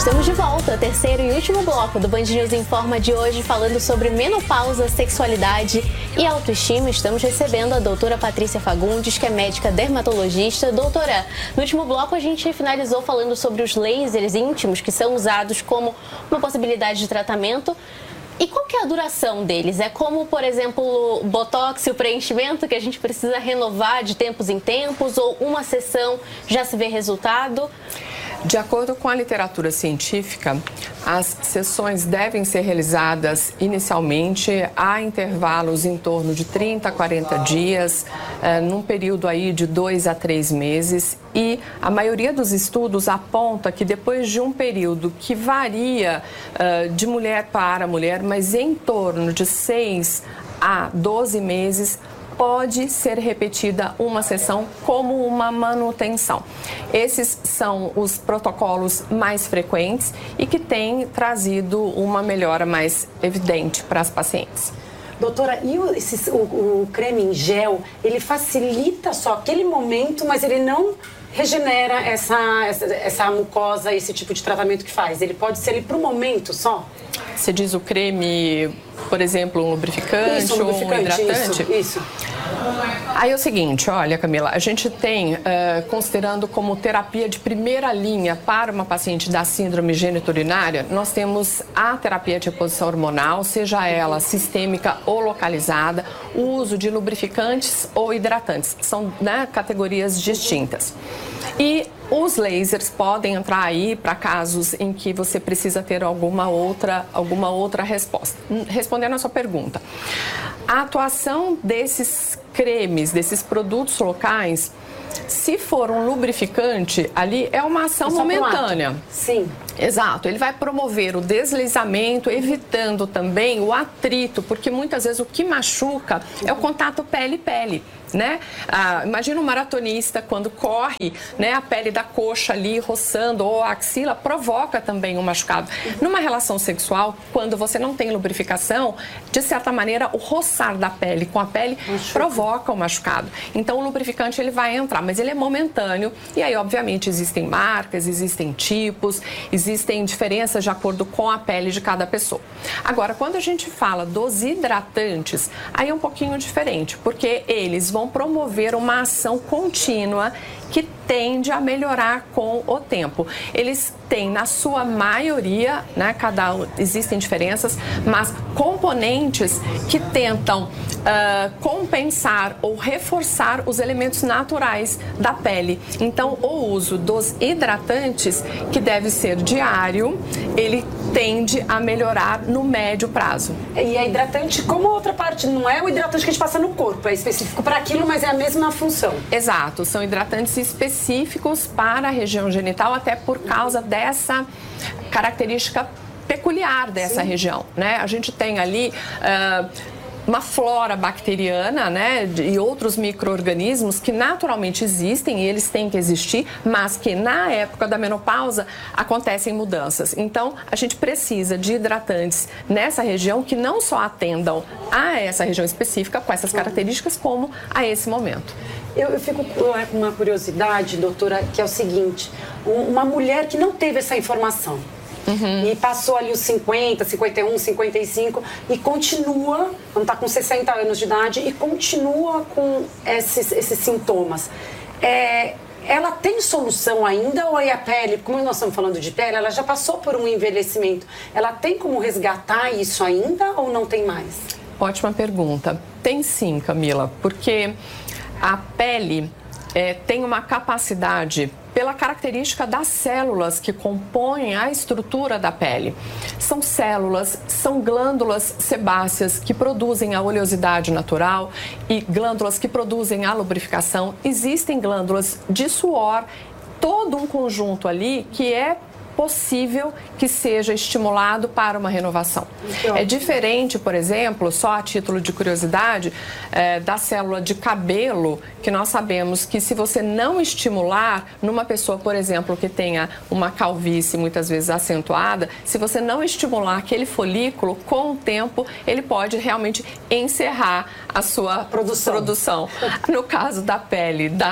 Estamos de volta, terceiro e último bloco do Band News Informa de hoje, falando sobre menopausa, sexualidade e autoestima. Estamos recebendo a doutora Patrícia Fagundes, que é médica dermatologista. Doutora, no último bloco a gente finalizou falando sobre os lasers íntimos que são usados como uma possibilidade de tratamento. E qual que é a duração deles? É como, por exemplo, o botox e o preenchimento, que a gente precisa renovar de tempos em tempos, ou uma sessão já se vê resultado? De acordo com a literatura científica, as sessões devem ser realizadas inicialmente a intervalos em torno de 30 a 40 dias, num período aí de 2 a 3 meses. E a maioria dos estudos aponta que depois de um período que varia de mulher para mulher, mas em torno de 6 a 12 meses, pode ser repetida uma sessão como uma manutenção. Esses são os protocolos mais frequentes e que têm trazido uma melhora mais evidente para as pacientes. Doutora, e o creme em gel, ele facilita só aquele momento, mas ele não regenera essa mucosa, esse tipo de tratamento que faz? Ele pode ser para o momento só? Você diz o creme, por exemplo, um lubrificante ou um hidratante? Isso. Aí é o seguinte, olha, Camila, a gente tem, considerando como terapia de primeira linha para uma paciente da síndrome geniturinária, nós temos a terapia de reposição hormonal, seja ela sistêmica ou localizada, o uso de lubrificantes ou hidratantes, são, né, categorias distintas. E os lasers podem entrar aí para casos em que você precisa ter alguma outra resposta. Respondendo a sua pergunta, a atuação desses cremes, desses produtos locais, se for um lubrificante, ali é uma ação momentânea. Sim. Exato, ele vai promover o deslizamento, evitando também o atrito, porque muitas vezes o que machuca é o contato pele-pele, né? Imagina um maratonista quando corre, né, a pele da coxa ali roçando ou a axila, provoca também um machucado. Numa relação sexual, quando você não tem lubrificação, de certa maneira o roçar da pele com a pele provoca o machucado. Então o lubrificante ele vai entrar, mas ele é momentâneo e aí obviamente existem marcas, existem tipos, existem diferenças de acordo com a pele de cada pessoa. Agora, quando a gente fala dos hidratantes, aí é um pouquinho diferente, porque eles vão promover uma ação contínua que tende a melhorar com o tempo. Eles têm, na sua maioria, né, existem diferenças, mas componentes que tentam compensar ou reforçar os elementos naturais da pele. Então, o uso dos hidratantes, que deve ser diário, ele tende a melhorar no médio prazo. E é hidratante como outra parte, não é o hidratante que a gente passa no corpo, é específico para aquilo, mas é a mesma função. Exato, são hidratantes específicos para a região genital, até por causa dessa característica peculiar dessa região, né? A gente tem ali uma flora bacteriana, né, e outros micro-organismos que naturalmente existem e eles têm que existir, mas que na época da menopausa acontecem mudanças. Então, a gente precisa de hidratantes nessa região que não só atendam a essa região específica com essas características, como a esse momento. Eu fico com uma curiosidade, doutora, que é o seguinte, uma mulher que não teve essa informação, e passou ali os 50, 51, 55 e continua, não está com 60 anos de idade e continua com esses sintomas. Ela tem solução ainda ou é a pele, como nós estamos falando de pele, ela já passou por um envelhecimento, ela tem como resgatar isso ainda ou não tem mais? Ótima pergunta. Tem sim, Camila, porque a pele tem uma capacidade, pela característica das células que compõem a estrutura da pele. São células, são glândulas sebáceas que produzem a oleosidade natural e glândulas que produzem a lubrificação. Existem glândulas de suor, todo um conjunto ali que é possível que seja estimulado para uma renovação. É diferente, por exemplo, só a título de curiosidade, da célula de cabelo, que nós sabemos que se você não estimular numa pessoa, por exemplo, que tenha uma calvície muitas vezes acentuada, se você não estimular aquele folículo, com o tempo ele pode realmente encerrar a sua produção. No caso da pele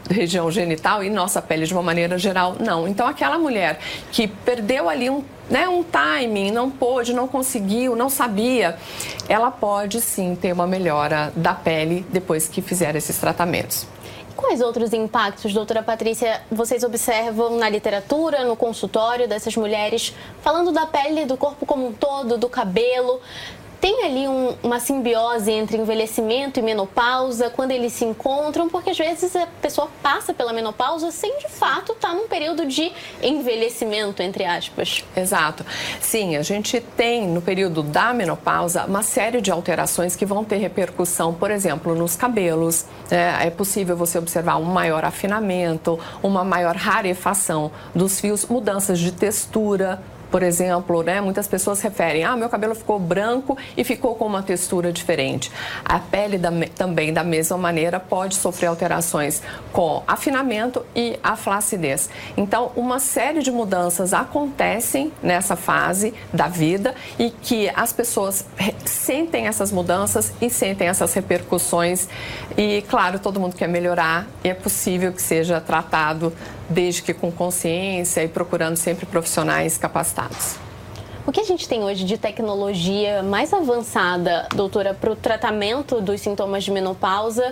região genital e nossa pele de uma maneira geral, não. Então, aquela mulher que perdeu ali um timing, não pôde, não conseguiu, não sabia, ela pode sim ter uma melhora da pele depois que fizer esses tratamentos. Quais outros impactos, doutora Patrícia, vocês observam na literatura, no consultório dessas mulheres, falando da pele, do corpo como um todo, do cabelo? Tem ali uma simbiose entre envelhecimento e menopausa, quando eles se encontram, porque às vezes a pessoa passa pela menopausa sem de fato estar num período de envelhecimento, entre aspas. Exato. Sim, a gente tem no período da menopausa uma série de alterações que vão ter repercussão, por exemplo, nos cabelos. É possível você observar um maior afinamento, uma maior rarefação dos fios, mudanças de textura. Por exemplo, muitas pessoas referem, meu cabelo ficou branco e ficou com uma textura diferente. A pele também, da mesma maneira, pode sofrer alterações com afinamento e a flacidez. Então, uma série de mudanças acontecem nessa fase da vida e que as pessoas sentem essas mudanças e sentem essas repercussões. E, claro, todo mundo quer melhorar e é possível que seja tratado desde que com consciência e procurando sempre profissionais capacitados. O que a gente tem hoje de tecnologia mais avançada, doutora, para o tratamento dos sintomas de menopausa,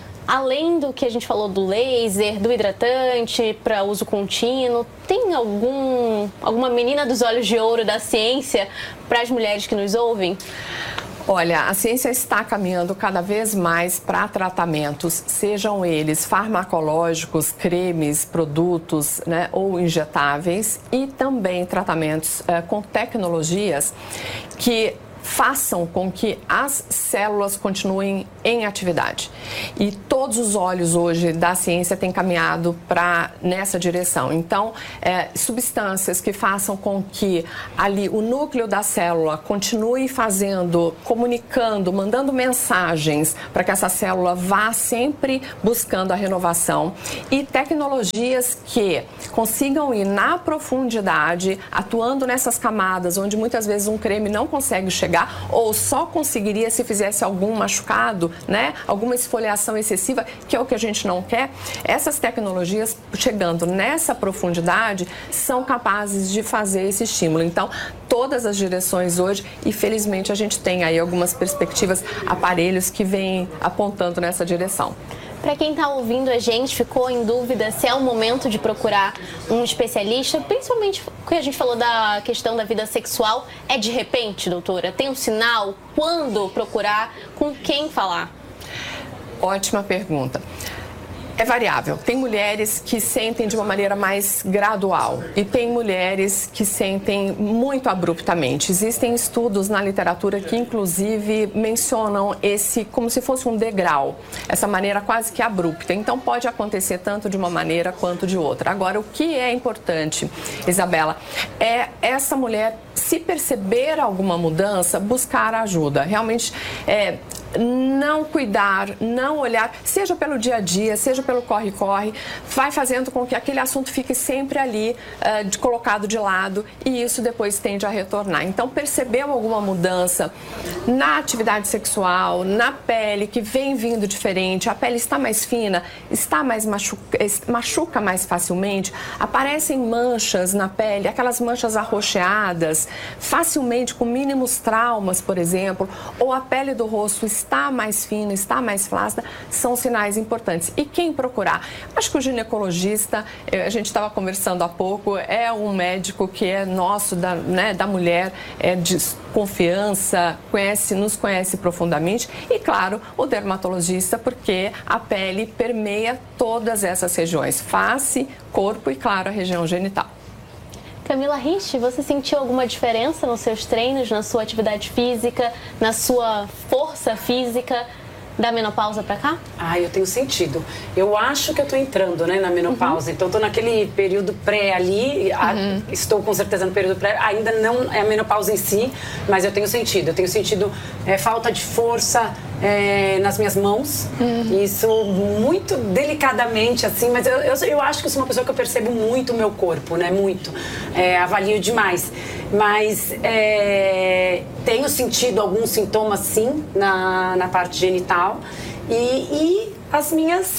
além do que a gente falou do laser, do hidratante para uso contínuo, tem alguma menina dos olhos de ouro da ciência para as mulheres que nos ouvem? Olha, a ciência está caminhando cada vez mais para tratamentos, sejam eles farmacológicos, cremes, produtos, ou injetáveis, e também tratamentos com tecnologias que façam com que as células continuem em atividade. E todos os olhos hoje da ciência têm caminhado nessa direção. Então, substâncias que façam com que ali o núcleo da célula continue comunicando, mandando mensagens para que essa célula vá sempre buscando a renovação, e tecnologias que consigam ir na profundidade, atuando nessas camadas onde muitas vezes um creme não consegue chegar, ou só conseguiria se fizesse algum machucado, alguma esfoliação excessiva, que é o que a gente não quer. Essas tecnologias, chegando nessa profundidade, são capazes de fazer esse estímulo. Então, todas as direções hoje, e felizmente a gente tem aí algumas perspectivas, aparelhos que vêm apontando nessa direção. Para quem está ouvindo a gente, ficou em dúvida se é o momento de procurar um especialista, principalmente porque a gente falou da questão da vida sexual, é de repente, doutora? Tem um sinal? Quando procurar? Com quem falar? Ótima pergunta. É variável. Tem mulheres que sentem de uma maneira mais gradual e tem mulheres que sentem muito abruptamente. Existem estudos na literatura que, inclusive, mencionam esse como se fosse um degrau, essa maneira quase que abrupta. Então, pode acontecer tanto de uma maneira quanto de outra. Agora, o que é importante, Isabela, é essa mulher, se perceber alguma mudança, buscar ajuda. Realmente, não cuidar, não olhar, seja pelo dia a dia, seja pelo corre-corre, vai fazendo com que aquele assunto fique sempre ali colocado de lado, e isso depois tende a retornar. Então, percebeu alguma mudança na atividade sexual, na pele, que vem vindo diferente, a pele está mais fina, está mais machuca mais facilmente, aparecem manchas na pele, aquelas manchas arroxeadas, facilmente com mínimos traumas, por exemplo, ou a pele do rosto está mais fina, está mais flácida, são sinais importantes. E quem procurar? Acho que o ginecologista, a gente estava conversando há pouco, é um médico que é nosso, da mulher, é de confiança, nos conhece profundamente, e claro, o dermatologista, porque a pele permeia todas essas regiões, face, corpo e, claro, a região genital. Camila Rich, você sentiu alguma diferença nos seus treinos, na sua atividade física, na sua força física da menopausa pra cá? Eu tenho sentido. Eu acho que eu tô entrando, na menopausa. Então, tô naquele período pré ali. Estou com certeza no período pré. Ainda não é a menopausa em si, mas eu tenho sentido. Eu tenho sentido falta de força nas minhas mãos. Isso muito delicadamente, assim. Mas eu acho que eu sou uma pessoa que eu percebo muito o meu corpo, Muito. Avalio demais. Mas tenho sentido alguns sintomas, sim, na parte genital. E as minhas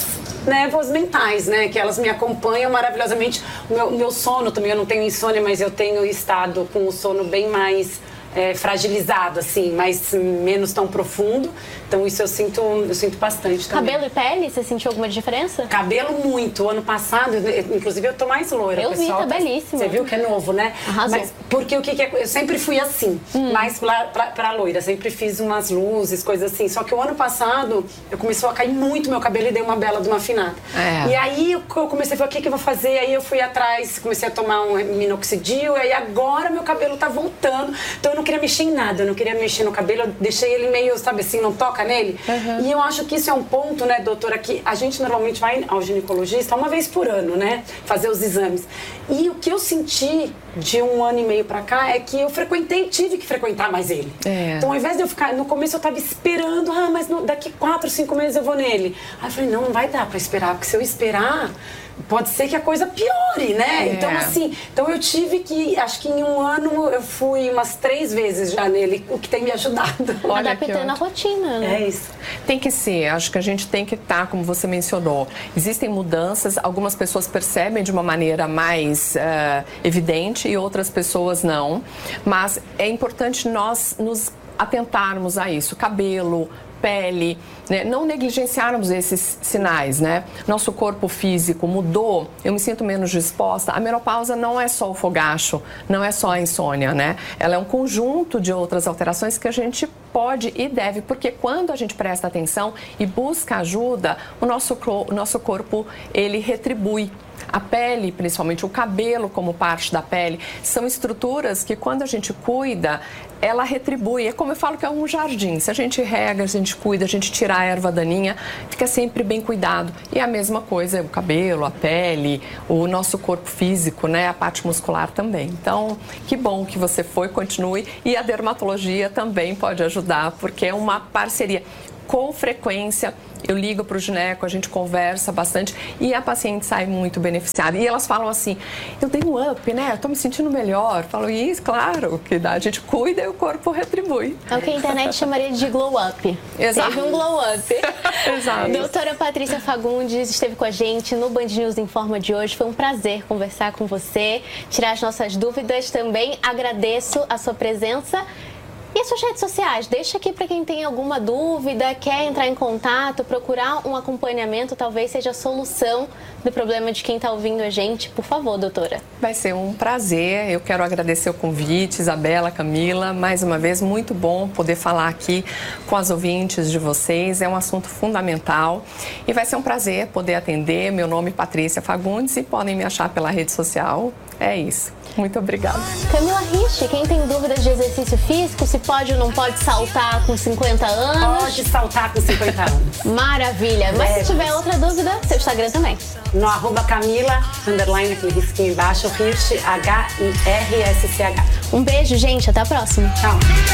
névoas mentais, né? Que elas me acompanham maravilhosamente. O meu sono também, eu não tenho insônia, mas eu tenho estado com o sono bem mais fragilizado, assim, mas menos tão profundo. Então isso eu sinto bastante também. Cabelo e pele, você sentiu alguma diferença? Cabelo muito. Ano passado, inclusive eu tô mais loira. Eu pessoal, vi, tá belíssima. Você viu que é novo, né? Arrasou. Mas porque o que é? Eu sempre fui assim, mais pra loira. Sempre fiz umas luzes, coisas assim. Só que o ano passado, eu começou a cair muito meu cabelo e dei uma bela de uma afinada. E aí eu comecei a falar, o que eu vou fazer? Aí eu fui atrás, comecei a tomar um minoxidil. E aí agora meu cabelo tá voltando. Então eu não queria mexer em nada, eu não queria mexer no cabelo. Eu deixei ele meio, sabe assim, não toca nele. E eu acho que isso é um ponto, né, doutora, que a gente normalmente vai ao ginecologista uma vez por ano, né, fazer os exames. E o que eu senti de 1 ano e meio pra cá é que eu tive que frequentar mais ele. Então, ao invés de eu ficar, no começo eu tava esperando, mas daqui 4, 5 meses eu vou nele. Aí eu falei, não vai dar pra esperar, porque se eu esperar, pode ser que a coisa piore, né? Então, assim, eu tive que, acho que em 1 ano eu fui umas 3 vezes já nele, o que tem me ajudado. Adaptando a rotina, né? É isso. Tem que ser, acho que a gente tem que estar, como você mencionou, existem mudanças, algumas pessoas percebem de uma maneira mais evidente e outras pessoas não, mas é importante nós nos atentarmos a isso, cabelo, pele, né? Não negligenciarmos esses sinais, né? Nosso corpo físico mudou, eu me sinto menos disposta. A menopausa não é só o fogacho, não é só a insônia, né? Ela é um conjunto de outras alterações que a gente pode e deve, porque quando a gente presta atenção e busca ajuda, o nosso corpo, ele retribui. A pele, principalmente o cabelo como parte da pele, são estruturas que quando a gente cuida, ela retribui. É como eu falo que é um jardim. Se a gente rega, a gente cuida, a gente tira a erva daninha, fica sempre bem cuidado. E a mesma coisa, o cabelo, a pele, o nosso corpo físico, né? A parte muscular também. Então, que bom que você continue. E a dermatologia também pode ajudar, porque é uma parceria. Com frequência, eu ligo para o gineco, a gente conversa bastante e a paciente sai muito beneficiada. E elas falam assim, eu dei um up, né? Eu tô me sentindo melhor. Falo, isso, claro, que a gente cuida e o corpo retribui. É o que a internet chamaria de glow up. Exato. Teve um glow up. Exato. Doutora Patrícia Fagundes esteve com a gente no Band News Informa de hoje. Foi um prazer conversar com você, tirar as nossas dúvidas também. Agradeço a sua presença. E as suas redes sociais? Deixa aqui para quem tem alguma dúvida, quer entrar em contato, procurar um acompanhamento, talvez seja a solução do problema de quem está ouvindo a gente. Por favor, doutora. Vai ser um prazer. Eu quero agradecer o convite, Isabela, Camila. Mais uma vez, muito bom poder falar aqui com as ouvintes de vocês. É um assunto fundamental e vai ser um prazer poder atender. Meu nome é Patrícia Fagundes e podem me achar pela rede social. É isso. Muito obrigada. Camila Ricci, quem tem dúvidas de exercício físico, se pode ou não pode saltar com 50 anos? Pode saltar com 50 anos. Maravilha. Mas se tiver outra dúvida, seu Instagram também. No @Camila, _ aquele risquinho embaixo, Hirsch, HIRSCH. Um beijo, gente. Até a próxima. Tchau.